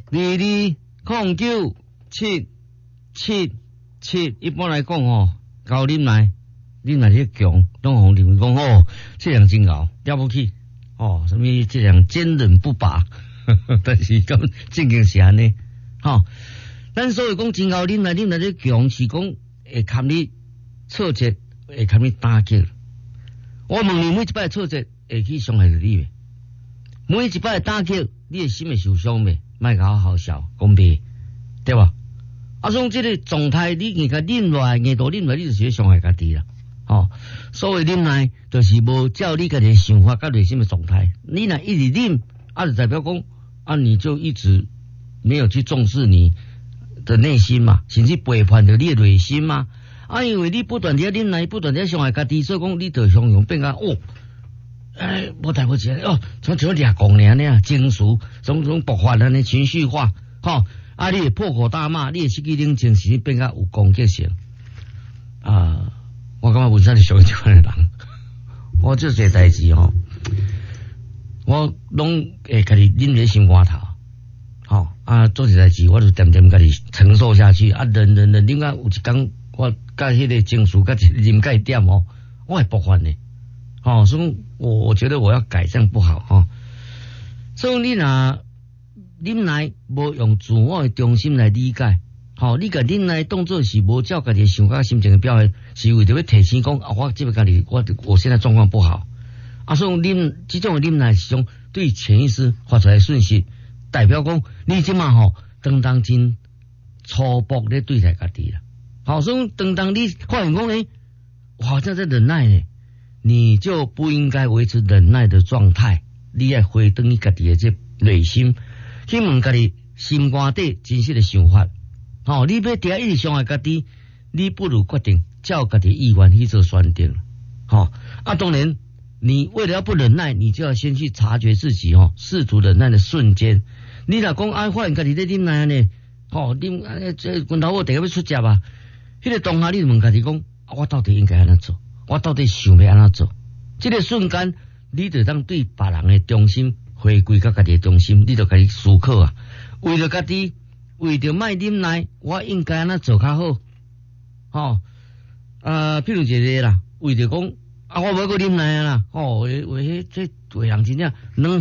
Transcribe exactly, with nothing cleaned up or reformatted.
二二空九七七七，一般来讲哦，高啉奶，啉奶些强，拢红认为讲哦，这样真熬，了不起哦，什么这样坚韧不拔，但是讲正经是安尼，吼，咱所以讲真熬啉奶，啉奶些强是讲会看你挫折，会看你打击。我问你，每一摆挫折会去伤害到你未？每一摆打击，你的心会受伤未？莫甲我好笑，讲袂，对吧？啊，从这个状态，你硬甲忍落来，硬度忍落来，你就是伤害家己啦。哦，所谓忍耐，就是无照你家己想法甲内心的状态。你若一直忍，啊，就代表讲啊，你就一直没有去重视你的内心嘛，甚至背叛着你的内心嘛。啊，因为你不断地忍耐，不断地伤害家己，所以讲你就相容变啊哦。哎，无大无小哦，像像俩讲尔呢，情绪种种爆发安尼情绪化，吼、哦、啊！你会破口大骂，你会失去冷静，是变甲有攻击性啊！我感觉文山是属于这款的人，我这些代志吼，我拢会家己忍在心肝头，吼、哦、啊！做这代志，我就点点家己承受下去啊！忍忍忍，顶下有一天我甲迄个情绪甲忍甲一点哦，我会爆发呢。哦，所以我我觉得我要改善不好哈。所以你若忍耐无用自我的中心来理解，好、哦，你个忍耐动作是无照家己想法心情的表现，是为着要提醒讲啊，我这个家己我我现在状况不好啊，所以忍这种的忍耐是种对潜意识发出来的讯息，代表讲你即马吼当当真粗暴咧对待家己啦。好、哦，所以当当你发现讲诶，我好像在忍耐呢。你就不应该维持忍耐的状态，你要回到你家己的这内心，去问家己心肝底真实的想法。哦，你要第一直伤害家己，你不如决定照家己意愿去做选择。哦，啊，当然，你为了要不忍耐，你就要先去察觉自己哦，试图忍耐的瞬间。你若讲啊，发现家己在忍耐呢，哦，你啊这拳头我第一要出汁啊，迄、那个当下你就问家己讲，啊，我到底应该安怎做？我到底想要安怎做？这个瞬间，你就当对别人的中心回归到家己的中心，你就开始思考啊。为了家己，为着卖忍耐，我应该安怎做较好？哦，呃，譬如一个啦，为着讲啊，我无个忍耐啦，哦，为为这为人真正能。